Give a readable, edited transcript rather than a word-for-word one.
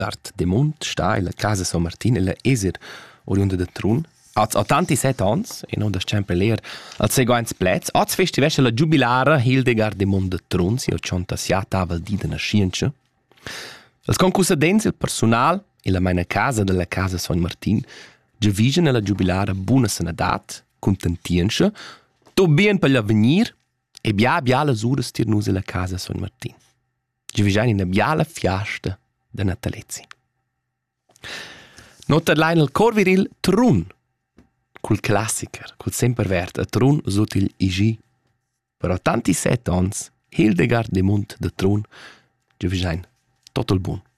Hildegard de Munt sta in la casa San Martin e la eser oriunda de Trun. Als 87 ans, e non das sempre leer, als seguents plets, als festivesce la giubilara Hildegard de Munt de Trun, si o cionta sia tavel di de nascienza. Els concursadents, il personal e la meina casa della casa San Martin giavischen la giubilara buna senadat, contentienza, to bien per l'avenir e bia las uras tirnus la casa San Martin. Giavischen in una biala fiasta de natalezi. Nota Lionel Corviril Trun, col classiker, col sempervert, a Trun sot il IG. Per 87 ans, Hildegard de Munt de Trun, giavischen tot il bun.